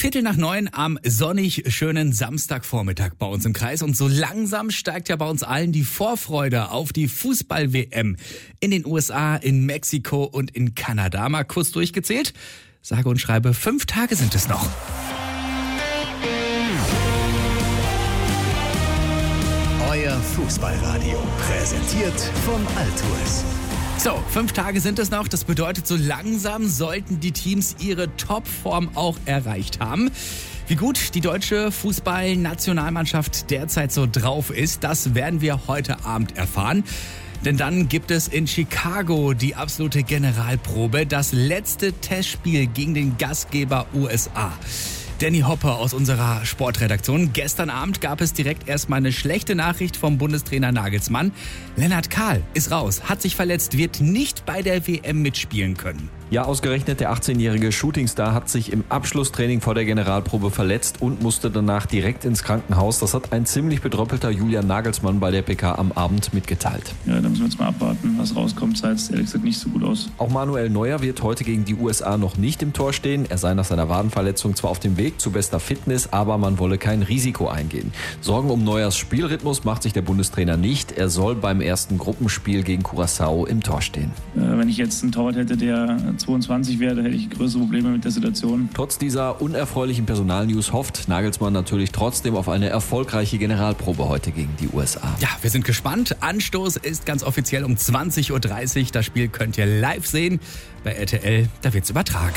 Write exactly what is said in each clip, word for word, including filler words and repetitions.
Viertel nach neun am sonnig schönen Samstagvormittag bei uns im Kreis. Und so langsam steigt ja bei uns allen die Vorfreude auf die Fußball-W M in den U S A, in Mexiko und in Kanada. Mal kurz durchgezählt. Sage und schreibe, fünf Tage sind es noch. Euer Fußballradio, präsentiert von Altours. So, fünf Tage sind es noch. Das bedeutet, so langsam sollten die Teams ihre Topform auch erreicht haben. Wie gut die deutsche Fußballnationalmannschaft derzeit so drauf ist, das werden wir heute Abend erfahren. Denn dann gibt es in Chicago die absolute Generalprobe, das letzte Testspiel gegen den Gastgeber U S A. Danny Hopper aus unserer Sportredaktion. Gestern Abend gab es direkt erstmal eine schlechte Nachricht vom Bundestrainer Nagelsmann. Lennart Kahl ist raus, hat sich verletzt, wird nicht bei der W M mitspielen können. Ja, ausgerechnet der achtzehnjährige Shootingstar hat sich im Abschlusstraining vor der Generalprobe verletzt und musste danach direkt ins Krankenhaus. Das hat ein ziemlich bedröppelter Julian Nagelsmann bei der P K am Abend mitgeteilt. Ja, da müssen wir jetzt mal abwarten, was rauskommt. Sah jetzt ehrlich gesagt nicht so gut aus. Auch Manuel Neuer wird heute gegen die U S A noch nicht im Tor stehen. Er sei nach seiner Wadenverletzung zwar auf dem Weg zu bester Fitness, aber man wolle kein Risiko eingehen. Sorgen um Neuers Spielrhythmus macht sich der Bundestrainer nicht. Er soll beim ersten Gruppenspiel gegen Curaçao im Tor stehen. Äh, wenn ich jetzt einen Torwart hätte, der zweiundzwanzig wäre, hätte ich größere Probleme mit der Situation. Trotz dieser unerfreulichen Personalnews hofft Nagelsmann natürlich trotzdem auf eine erfolgreiche Generalprobe heute gegen die U S A. Ja, wir sind gespannt. Anstoß ist ganz offiziell um zwanzig Uhr dreißig. Das Spiel könnt ihr live sehen bei R T L. Da wird's übertragen.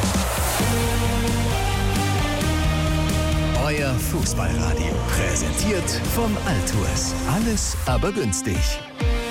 Euer Fußballradio, präsentiert von Altours. Alles aber günstig.